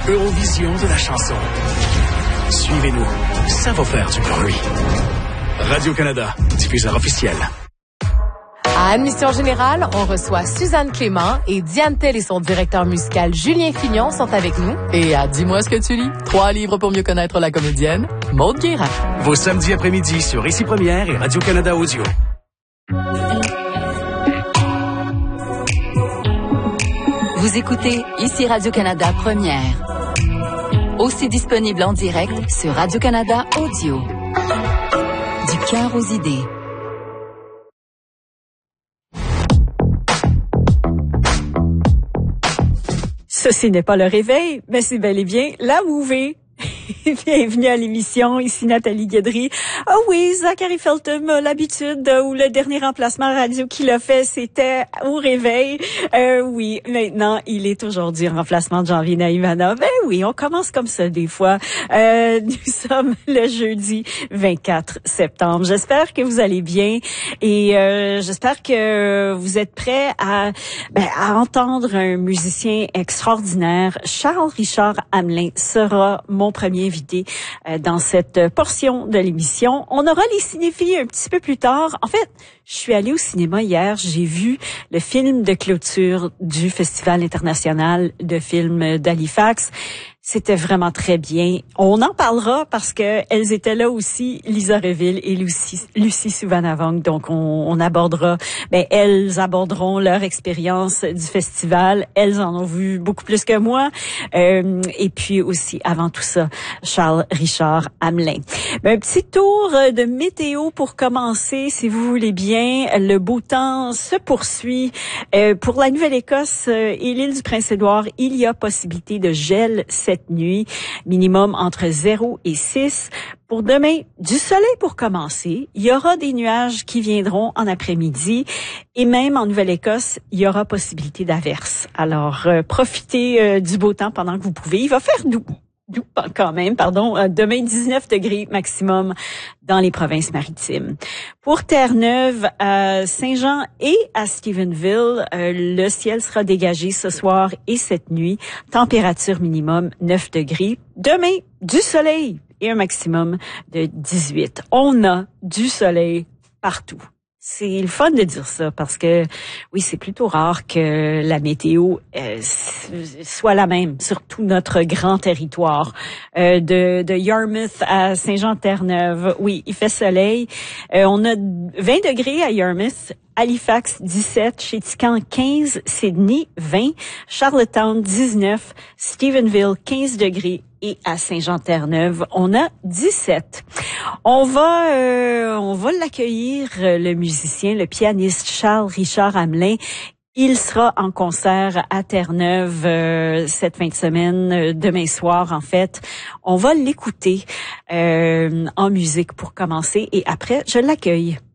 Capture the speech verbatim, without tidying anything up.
Eurovision de la chanson. Suivez-nous, ça va faire du bruit. Radio-Canada, diffuseur officiel. À Admission Générale, on reçoit Suzanne Clément et Diane Tell et son directeur musical Julien Fignon sont avec nous. Et à Dis-moi ce que tu lis, trois livres pour mieux connaître la comédienne, Maude Guérin. Vos samedis après-midi sur Ici Première et Radio-Canada Audio. Vous écoutez Ici Radio-Canada Première. Aussi disponible en direct sur Radio-Canada Audio. Du cœur aux idées. Ceci n'est pas le réveil, mais c'est bel et bien la mouvée. Bienvenue à l'émission, ici Nathalie Guédry. Ah oh oui, Zachary Feltham a l'habitude, euh, ou le dernier remplacement radio qu'il a fait, c'était au réveil. Euh, oui, maintenant, il est aujourd'hui en remplacement de Janvier Naïmana. Ben oui, on commence comme ça des fois. Euh, nous sommes le jeudi vingt-quatre septembre. J'espère que vous allez bien et euh, j'espère que vous êtes prêts à, ben, à entendre un musicien extraordinaire. Charles Richard Hamelin sera mon premier invité euh, dans cette portion de l'émission. On aura les cinéphiles un petit peu plus tard. En fait, je suis allée au cinéma hier. J'ai vu le film de clôture du Festival international de films d'Halifax. C'était vraiment très bien. On en parlera parce que elles étaient là aussi, Lisa Reville et Lucie, Lucie Souvanavong. Donc, on, on abordera, ben, elles aborderont leur expérience du festival. Elles en ont vu beaucoup plus que moi. Euh, et puis aussi, avant tout ça, Charles Richard Hamelin. Ben, un petit tour de météo pour commencer, si vous voulez bien. Le beau temps se poursuit. Euh, pour la Nouvelle-Écosse et l'île du Prince-Édouard, il y a possibilité de gel cette nuit, minimum entre zéro et six. Pour demain, du soleil pour commencer. Il y aura des nuages qui viendront en après-midi et même en Nouvelle-Écosse, il y aura possibilité d'averses. Alors, euh, profitez euh, du beau temps pendant que vous pouvez. Il va faire doux. Doux quand même, pardon. Euh, demain, dix-neuf degrés maximum dans les provinces maritimes. Pour Terre-Neuve, à Saint-Jean et à Stephenville, euh, le ciel sera dégagé ce soir et cette nuit. Température minimum neuf degrés. Demain, du soleil et un maximum de dix-huit. On a du soleil partout. C'est le fun de dire ça parce que, oui, c'est plutôt rare que la météo euh, soit la même sur tout notre grand territoire. Euh, de, de Yarmouth à Saint-Jean-Terre-Neuve, oui, il fait soleil. Euh, on a vingt degrés à Yarmouth, Halifax dix-sept, Chéticamp quinze, Sydney vingt, Charlottetown dix-neuf, Stephenville quinze degrés et à Saint-Jean-Terre-Neuve, on a dix-sept. On va euh, on va l'accueillir, le musicien, le pianiste Charles Richard Hamelin. Il sera en concert à Terre-Neuve euh, cette fin de semaine, euh, demain soir en fait. On va l'écouter euh, en musique pour commencer et après, je l'accueille.